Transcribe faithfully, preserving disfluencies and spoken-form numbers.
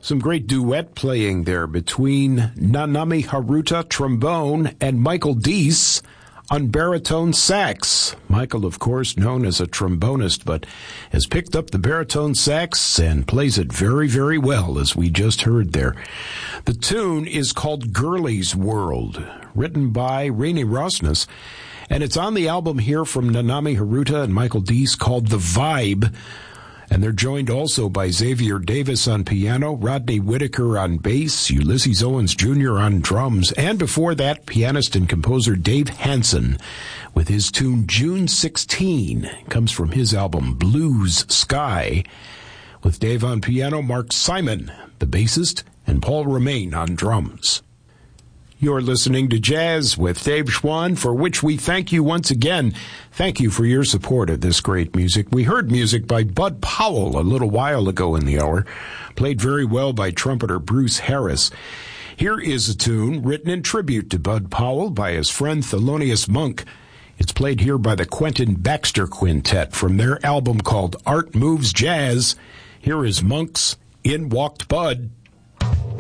Some great duet playing there between Nanami Haruta, trombone, and Michael Deese on baritone sax. Michael, of course, known as a trombonist, but has picked up the baritone sax and plays it very, very well, as we just heard there. The tune is called Girlie's World, written by Rainey Rosnes, and it's on the album here from Nanami Haruta and Michael Deese called The Vibe. And they're joined also by Xavier Davis on piano, Rodney Whitaker on bass, Ulysses Owens Junior on drums, and before that, pianist and composer Dave Hansen with his tune June sixteen. It comes from his album Blues Sky, with Dave on piano, Mark Simon, the bassist, and Paul Romain on drums. You're listening to Jazz with Dave Schwann, for which we thank you once again. Thank you for your support of this great music. We heard music by Bud Powell a little while ago in the hour, played very well by trumpeter Bruce Harris. Here is a tune written in tribute to Bud Powell by his friend Thelonious Monk. It's played here by the Quentin Baxter Quintet from their album called Art Moves Jazz. Here is Monk's In Walked Bud.